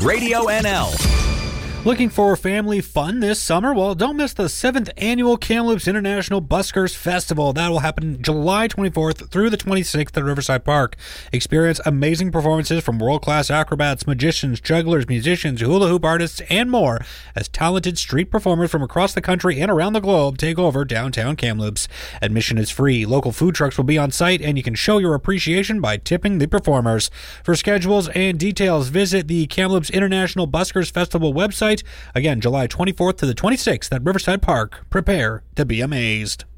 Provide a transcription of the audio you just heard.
Radio NL. Looking for family fun this summer? Well, don't miss the 7th Annual Kamloops International Buskers Festival. That will happen July 24th through the 26th at Riverside Park. Experience amazing performances from world-class acrobats, magicians, jugglers, musicians, hula hoop artists, and more as talented street performers from across the country and around the globe take over downtown Kamloops. Admission is free. Local food trucks will be on site, and you can show your appreciation by tipping the performers. For schedules and details, visit the Kamloops International Buskers Festival website. Again, July 24th to the 26th at Riverside Park. Prepare to be amazed.